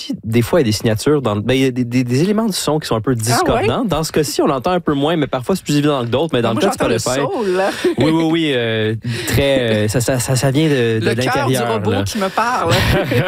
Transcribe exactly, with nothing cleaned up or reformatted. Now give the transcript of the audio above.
aussi, des fois, il y a des signatures, dans, ben, il y a des, des, des éléments du son qui sont un peu discordants. Ah ouais? Dans ce cas-ci, on l'entend un peu moins, mais parfois c'est plus évident que d'autres. Mais dans moi, le cas du Spotify. Oui, oui, oui. Euh, très, euh, ça, ça, ça, ça vient de, de le l'intérieur. Le cœur du robot là. qui me parle.